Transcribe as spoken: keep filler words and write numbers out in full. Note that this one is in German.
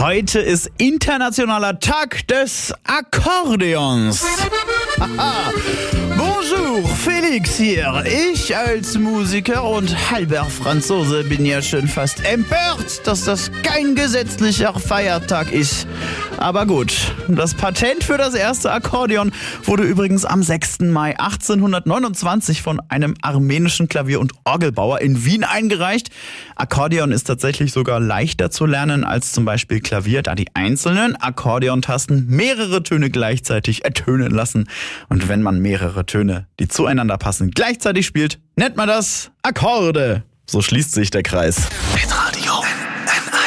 Heute ist internationaler Tag des Akkordeons. Bonjour, Felix hier. Ich als Musiker und halber Franzose bin ja schon fast empört, dass das kein gesetzlicher Feiertag ist. Aber gut, das Patent für das erste Akkordeon wurde übrigens am sechsten Mai achtzehnhundertneunundzwanzig von einem armenischen Klavier- und Orgelbauer in Wien eingereicht. Akkordeon ist tatsächlich sogar leichter zu lernen als zum Beispiel Klavier, da die einzelnen Akkordeontasten mehrere Töne gleichzeitig ertönen lassen. Und wenn man mehrere Töne, die zueinander passen, gleichzeitig spielt, nennt man das Akkorde. So schließt sich der Kreis. Petra.